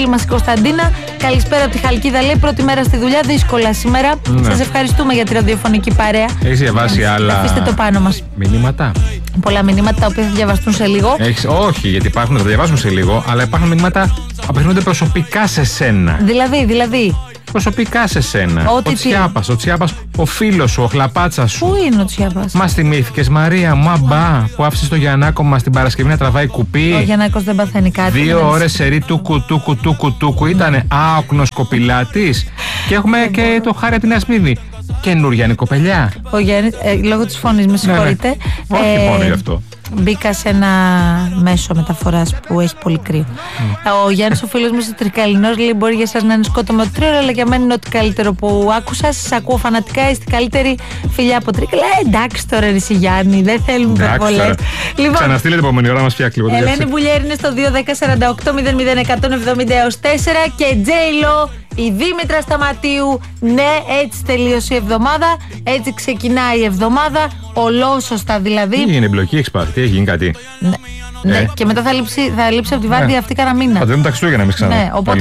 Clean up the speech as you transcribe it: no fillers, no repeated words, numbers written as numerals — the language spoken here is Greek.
Μας η Κωνσταντίνα, καλησπέρα από τη Χαλκίδα, λέει πρώτη μέρα στη δουλειά, δύσκολα σήμερα. Σας ευχαριστούμε για τη ραδιοφωνική παρέα. Έχεις διαβάσει άλλα αφήστε το πάνω μας. μηνύματα? Πολλά μηνύματα τα οποία θα διαβαστούν σε λίγο. Όχι, γιατί υπάρχουν, θα τα διαβάσουμε σε λίγο, αλλά υπάρχουν μηνύματα που απευθύνονται προσωπικά σε σένα. Δηλαδή. Προσωπικά σε σένα. Ό,τι ο Τσιάπας, ο φίλος σου, ο χλαπάτσας σου. Πού είναι ο Τσιάπας? Μας θυμήθηκες, Μαρία μου, αμπά, που άφησες το Γιαννάκο μας την Παρασκευή να τραβάει κουπί. Ο Γιαννάκος δεν παθαίνει κάτι. 2 ώρες σερί τούκου. Ήτανε άοκνος κοπηλάτης. Και έχουμε και το Χάρη από την Ασμίδη. Καινούρια είναι κοπελιά. Ο Γιάννης, λόγω της φωνής, με συγχωρείτε. Όχι μόνο γι' αυτό. Μπήκα σε ένα μέσο μεταφοράς που έχει πολύ κρύο. Ο Γιάννης, ο φίλος μου, ο Τρικαλινός, λέει: μπορεί για εσάς να είναι σκότωμα το τρίο, αλλά για μένα είναι ό,τι καλύτερο που άκουσα. Σας ακούω φανατικά, είστε καλύτερη φιλιά από Τρίκαλα. Εντάξει τώρα, εσύ Γιάννη, δεν θέλουμε υπερβολές. Λοιπόν, ξαναστείλε την επόμενη ώρα, μας φτιάξει λίγο. Ελένη Μπουλιέρη είναι στο 2-10-48-00-170 και Τζέιλο. Η Δήμητρα Σταματίου, ναι, έτσι τελείωσε η εβδομάδα, έτσι ξεκινάει η εβδομάδα, ολόσωστα δηλαδή. Τι είναι εμπλοκή, έχεις πάθει, τι έχει γίνει κάτι? Ναι, και μετά θα λείψει από τη Βάρδια αυτή κανένα μήνα. Θα δούμε τα Χριστούγεννα εμείς ξανά. Ναι, οπότε